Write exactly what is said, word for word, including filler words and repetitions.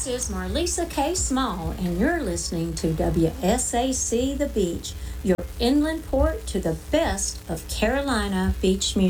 This is Marlisa K. Small, and you're listening to W S A C The Beach, your inland port to the best of Carolina beach music.